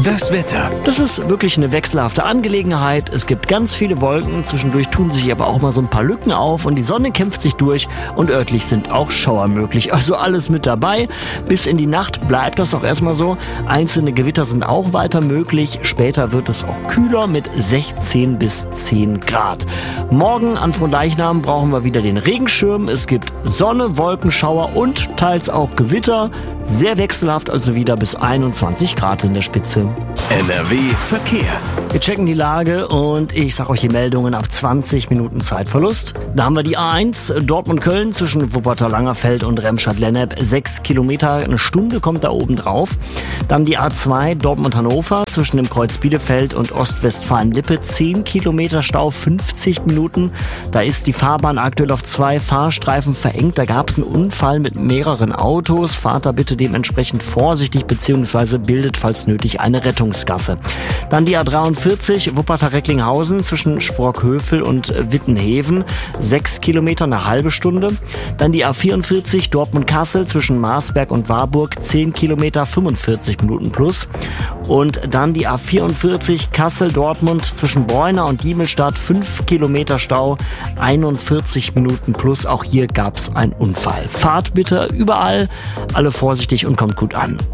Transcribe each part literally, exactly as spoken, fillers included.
Das Wetter. Das ist wirklich eine wechselhafte Angelegenheit. Es gibt ganz viele Wolken, zwischendurch tun sich aber auch mal so ein paar Lücken auf und die Sonne kämpft sich durch und örtlich sind auch Schauer möglich. Also alles mit dabei. Bis in die Nacht bleibt das auch erstmal so. Einzelne Gewitter sind auch weiter möglich. Später wird es auch kühler mit sechzehn bis zehn Grad. Morgen an Fronleichnam brauchen wir wieder den Regenschirm. Es gibt Sonne, Wolken, Schauer und teils auch Gewitter. Sehr wechselhaft, also wieder bis einundzwanzig Grad in der Spitze. N R W Verkehr. Wir checken die Lage und ich sag euch die Meldungen ab zwanzig Minuten Zeitverlust. Da haben wir die A eins Dortmund-Köln zwischen Wuppertal-Langerfeld und Remscheid-Lennep. Sechs Kilometer, eine Stunde kommt da oben drauf. Dann die A zwei Dortmund-Hannover zwischen dem Kreuz Bielefeld und Ostwestfalen-Lippe. Zehn Kilometer Stau, fünfzig Minuten. Da ist die Fahrbahn aktuell auf zwei Fahrstreifen verengt. Da gab es einen Unfall mit mehreren Autos. Fahrt da bitte dementsprechend vorsichtig bzw. bildet falls nötig eine Rettungsgasse. Dann die A dreiundvierzig Wuppertal-Recklinghausen zwischen Sprockhövel und Wittenheven. Sechs Kilometer, eine halbe Stunde. Dann die A vierundvierzig Dortmund-Kassel zwischen Marsberg und Warburg. Zehn Kilometer, fünfundvierzig Minuten plus. Und dann die A vierundvierzig Kassel-Dortmund zwischen Bräuner und Diemelstadt. Fünf Kilometer Stau, einundvierzig Minuten plus. Auch hier gab es einen Unfall. Fahrt bitte überall, alle vorsichtig und kommt gut an.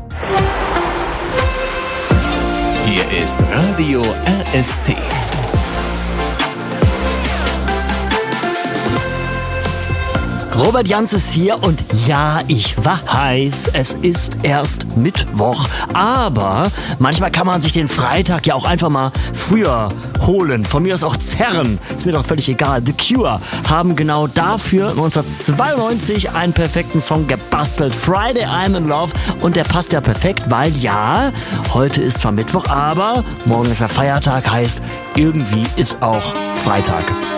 Hier ist Radio R S T. Robert Jans ist hier und ja, ich weiß, es ist erst Mittwoch, aber manchmal kann man sich den Freitag ja auch einfach mal früher holen. Von mir aus auch zerren, ist mir doch völlig egal. The Cure haben genau dafür neunzehnhundertzweiundneunzig einen perfekten Song gebastelt, Friday I'm in Love, und der passt ja perfekt, weil ja, heute ist zwar Mittwoch, aber morgen ist der Feiertag, heißt irgendwie ist auch Freitag.